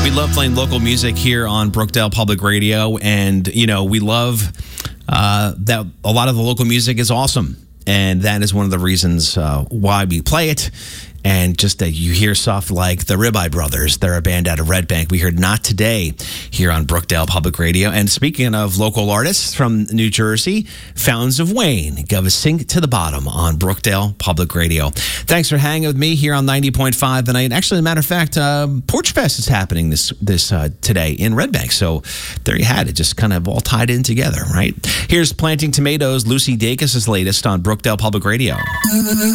We love playing local music here on Brookdale Public Radio, and we love that a lot of the local music is awesome, and that is one of the reasons why we play it. And just that you hear stuff like the Ribeye Brothers. They're a band out of Red Bank. We heard Not Today here on Brookdale Public Radio. And speaking of local artists from New Jersey, Fountains of Wayne give a sink to the bottom on Brookdale Public Radio. Thanks for hanging with me here on 90.5 tonight. Actually, as a matter of fact, Porch Fest is happening this today in Red Bank. So there you had it, just kind of all tied in together, right? Here's Planting Tomatoes, Lucy Dacus' latest on Brookdale Public Radio.